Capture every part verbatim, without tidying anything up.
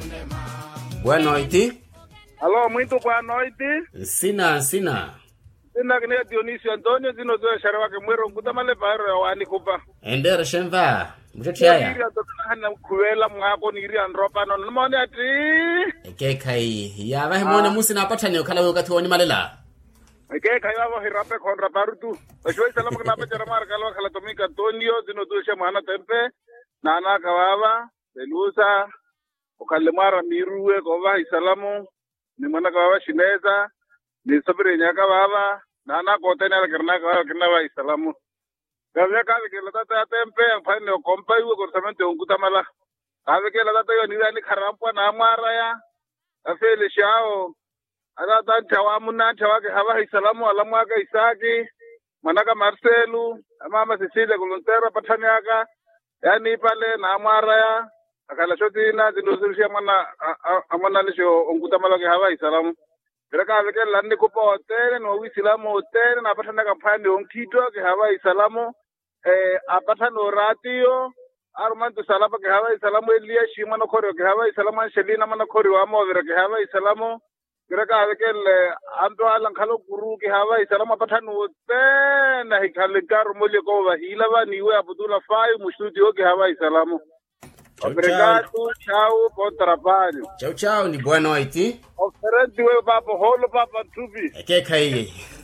Boa noite. Alô, muito boa noite. Sina, sina. Sina kene Dionisio Antonio zino zo sharawa ke mwero nguta male baro wani kupa. Endera shenva. Mujetiaya. Iri atokana hana kuwela mwako niri andropa no nmone ati. Eke kai. Ya vahe mwone musi na patani ukala wakati wani malela. Eke kai wavo hirape kontra parutu. Bashwai salamu kana pechara mara kalwa kala tomika Antonio zino zo shemana tempe. Nana kawawa. Belusa. Ukalemara miruwe kwa isalamu. Ni mwana kawawa shineza. Ni sabire nyaka baba nana kote na karna ka karna wa isalamu kave ka ke lata ta tempe phane kompai wo korsamante unguta mala kave ke lata yo ni ani kharampa na mara ya afele shao ara ta thawa munna thawa ke hava isalamu alamu ka isaki manaka marcelu mama cecilia kolontera pathanyaka yani pale na mara ya akala shoti na zindozushia mana amana lisho unguta mala ke hava isalamu Bereka veke landi kupa hotel no wisilamu hotel na apatana kampani onkito ke hawa isalamu eh apatana ratio armantu salapa ke hawa isalamu elia shima no koryo ke hawa isalamu shelina mana koryo amo vere ke hawa isalamu bereka veke anto alang khalo guru ke hawa isalamu apatana hotel na hikalikar mole ko wahila wa niwe abdullah fai mushudi ke hawa isalamu. Obrigado, tchau, bom trabalho. Tchau, tchau, ni boa noite. Oferente o papo rolo papa tubi. Eke kai.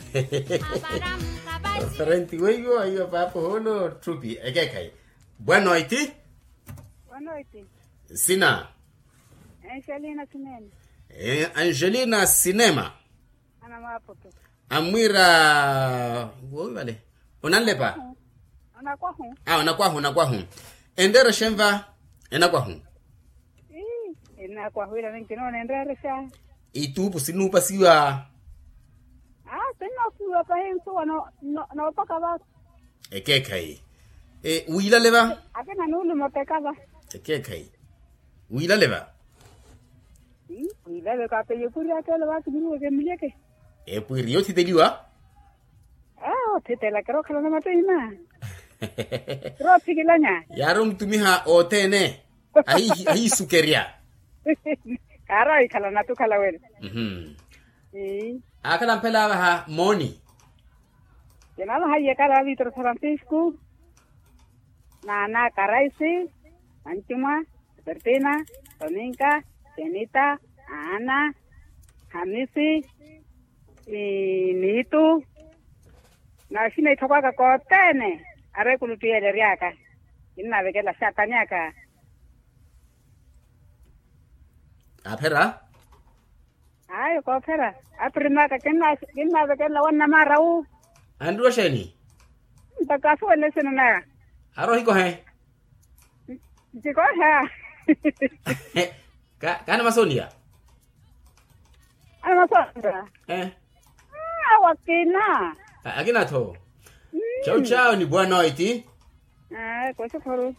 Oferente o aí papo rolo tubi. Eke kai. Boa noite. Boa noite. Sina. Angelina Cinema. Eh, Angelina Cinema. Ana mapoto. Amwira wo vale. Onalepa. Ana kwa hu. Ah, ona kwa hu, na kwa hu. Endera shemva. Ena kwa hu. Eh, ena kwa hu ila ningino nenda resha. Itu pusinupa siwa. Ah, sina kuwa pa hinso no no paka ba. Eke kai. Eh, uila leva? Akena nulu mapeka ba. Eke kai. Uila leva? Hmm, uila le ka pe yukuri akela ba kibiru ke mileke. E puiri yo titeliwa? Ah, titela kero kala na matena. Ro tigilanya. Yaro mtumiha otene. Ai ai sukeria. Kara ikala na tu kala wele. Mhm. Eh. Akala mpela ha moni. Yenala haye kala Vitro Francisco. Nana Karaisi, Anchuma, Bertina, Toninka, Benita, Ana, Hamisi, y Nitu. Na shina itoka kwa tene. Are kulutia deriaka. Ina veke la satanyaka. Apera? Ay, ko pera. Aprima ka kena kena veke la wana marau. Andro sheni. Takafu ele senana. Aro hiko he. Jiko ha. Ka kana masonia. Ana masonda. Eh. Ah, wakina. Akina to. Chao chao ni boa noite. Ah, kwa shukuru.